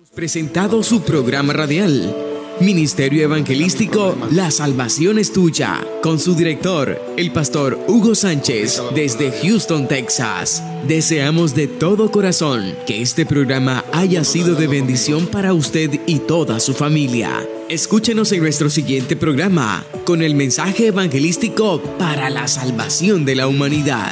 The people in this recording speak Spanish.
Presentado su programa radial, Ministerio Evangelístico La Salvación es Tuya, con su director, el pastor Hugo Sánchez, desde Houston, Texas. Deseamos de todo corazón que este programa haya sido de bendición para usted y toda su familia. Escúchenos en nuestro siguiente programa con el mensaje evangelístico para la salvación de la humanidad.